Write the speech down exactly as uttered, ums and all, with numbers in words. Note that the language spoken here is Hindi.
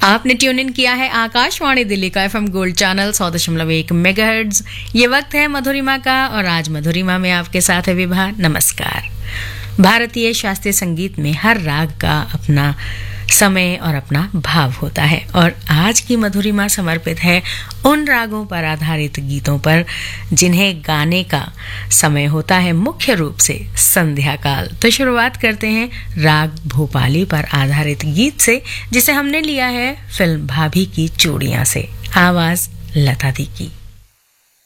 आपने ट्यून इन किया है आकाशवाणी दिल्ली का एफएम गोल्ड चैनल सौ दशमलव एक मेगाहर्ट्ज। ये वक्त है मधुरिमा का और आज मधुरिमा में आपके साथ है विभा। नमस्कार। भारतीय शास्त्रीय संगीत में हर राग का अपना समय और अपना भाव होता है और आज की मधुरिमा समर्पित है उन रागों पर आधारित गीतों पर जिन्हें गाने का समय होता है मुख्य रूप से संध्या काल। तो शुरुआत करते हैं राग भोपाली पर आधारित गीत से, जिसे हमने लिया है फिल्म भाभी की चूड़ियां से। आवाज लता दी की।